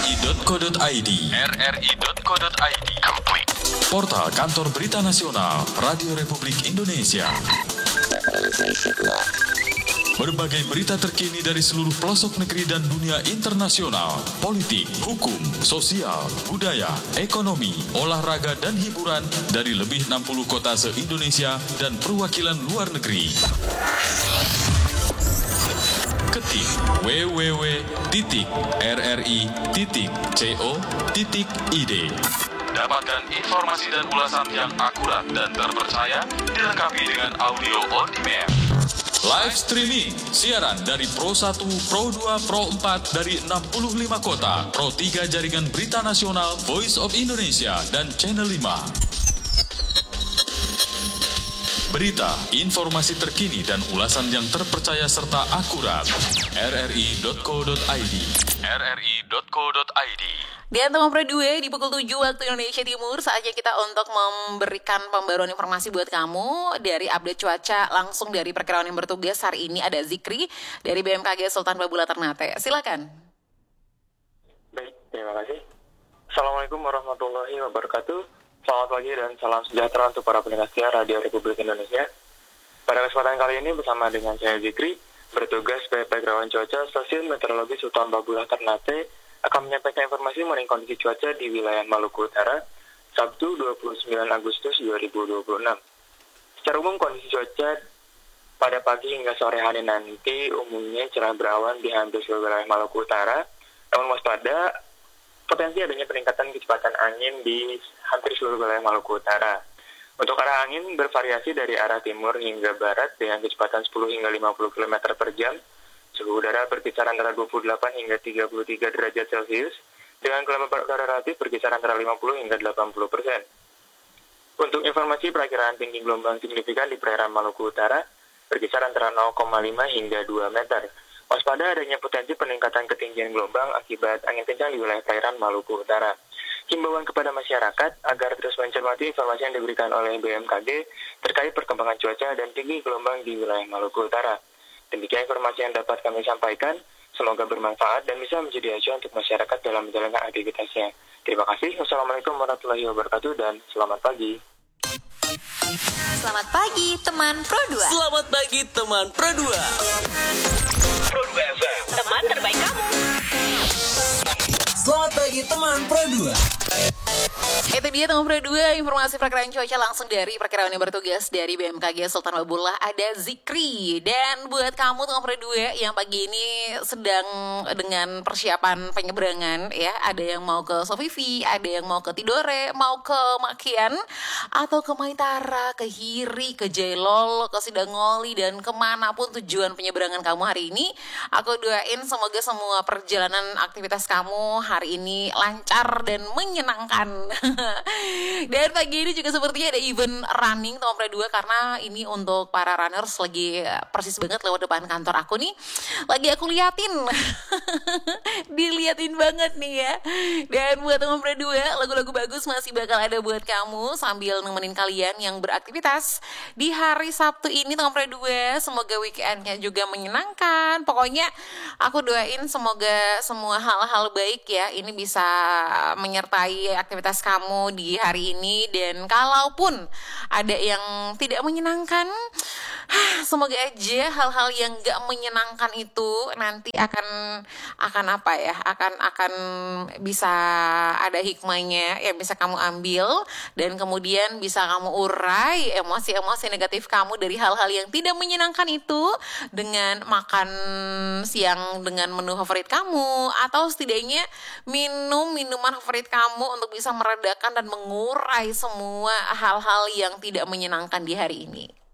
rri.co.id. rri.co.id. Portal kantor berita nasional Radio Republik Indonesia. Berbagai berita terkini dari seluruh pelosok negeri dan dunia internasional, politik, hukum, sosial, budaya, ekonomi, olahraga, dan hiburan dari lebih 60 kota se-Indonesia dan perwakilan luar negeri. Ketik www.rri.co.id. Dapatkan informasi dan ulasan yang akurat dan terpercaya, dilengkapi dengan audio on demand. Live streaming, siaran dari Pro 1, Pro 2, Pro 4 dari 65 kota, Pro 3 Jaringan Berita Nasional, Voice of Indonesia, dan Channel 5. Berita, informasi terkini dan ulasan yang terpercaya serta akurat. rri.co.id. rri.co.id. Dan teman Pro 2 di pukul 7 waktu Indonesia Timur, saatnya kita untuk memberikan pembaruan informasi buat kamu dari update cuaca langsung dari perkiraan yang bertugas. Hari ini ada Zikri dari BMKG Sultan Babula Ternate. Silakan. Baik, terima kasih. Assalamualaikum warahmatullahi wabarakatuh. Selamat pagi dan salam sejahtera untuk para pendengar setia Radio Republik Indonesia. Pada kesempatan kali ini bersama dengan saya Zikri, bertugas sebagai perkiraan cuaca Stasiun Meteorologi Sultan Babula Ternate, akan menyampaikan informasi mengenai kondisi cuaca di wilayah Maluku Utara, Sabtu 29 Agustus 2026. Secara umum kondisi cuaca pada pagi hingga sore hari nanti umumnya cerah berawan di hampir seluruh wilayah Maluku Utara, namun waspada potensi adanya peningkatan kecepatan angin di hampir seluruh wilayah Maluku Utara. Untuk arah angin bervariasi dari arah timur hingga barat dengan kecepatan 10 hingga 50 km per jam. Suhu udara berkisar antara 28 hingga 33 derajat Celcius, dengan kelembapan udara relatif berkisar antara 50 hingga 80%. Untuk informasi perakiraan tinggi gelombang signifikan di perairan Maluku Utara, berkisar antara 0,5 hingga 2 meter. Waspada adanya potensi peningkatan ketinggian gelombang akibat angin kencang di wilayah perairan Maluku Utara. Himbauan kepada masyarakat agar terus mencermati informasi yang diberikan oleh BMKG terkait perkembangan cuaca dan tinggi gelombang di wilayah Maluku Utara. Demikian informasi yang dapat kami sampaikan. Semoga bermanfaat dan bisa menjadi acuan untuk masyarakat dalam menjalankan aktivitasnya. Terima kasih. Wassalamualaikum warahmatullahi wabarakatuh dan selamat pagi. Selamat pagi teman Pro 2. Selamat pagi teman Pro 2. Pro 2 FM, teman terbaik kamu. Selamat pagi teman Pro 2. Itu dia teman Pro 2, informasi perkiraan cuaca langsung dari perkiraan yang bertugas dari BMKG Sultan Babula. Ada Zikri. Dan buat kamu teman Pro 2 yang pagi ini sedang dengan persiapan penyeberangan ya, ada yang mau ke Sofifi, ada yang mau ke Tidore, mau ke Makian, atau ke Maitara, ke Hiri, ke Jailol, ke Sidangoli, dan kemanapun tujuan penyeberangan kamu hari ini. Aku doain semoga semua perjalanan aktivitas kamu hari ini lancar dan menyenangkan. Dan pagi ini juga sepertinya ada event running teman Pro 2, karena ini untuk para runners lagi persis banget lewat depan kantor aku nih. Lagi aku liatin. Diliatin banget nih ya. Dan buat teman Pro 2, lagu-lagu bagus masih bakal ada buat kamu sambil nemenin kalian yang beraktivitas di hari Sabtu ini teman Pro 2. Semoga weekendnya juga menyenangkan. Pokoknya aku doain semoga semua hal-hal baik ya ini bisa menyertai aktivitas kamu di hari ini. Dan kalaupun ada yang tidak menyenangkan, semoga aja hal-hal yang gak menyenangkan itu nanti akan apa ya, akan bisa ada hikmahnya yang bisa kamu ambil, dan kemudian bisa kamu urai emosi-emosi negatif kamu dari hal-hal yang tidak menyenangkan itu dengan makan siang dengan menu favorit kamu, atau setidaknya minum minuman favorit kamu untuk bisa meredakan dan mengurai semua hal-hal yang tidak menyenangkan di hari ini.